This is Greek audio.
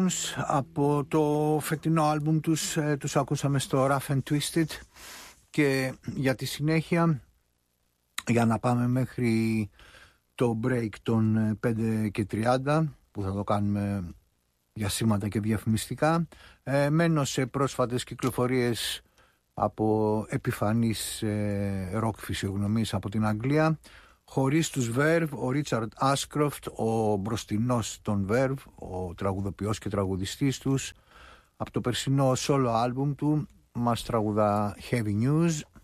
Stones από το φετινό άλμπουμ τους ακούσαμε στο Rough and Twisted, και για τη συνέχεια, για να πάμε μέχρι το break των 5:30 που θα το κάνουμε για σήματα και διαφημιστικά, μένω σε πρόσφατες κυκλοφορίες από επιφανείς ροκ φυσιογνωμίες από την Αγγλία. Χωρίς τους Verve, ο Ρίτσαρντ Άσκροφτ, ο μπροστινός των Verve, ο τραγουδοποιός και τραγουδιστής τους, από το περσινό solo album του μας τραγουδά Heavy News.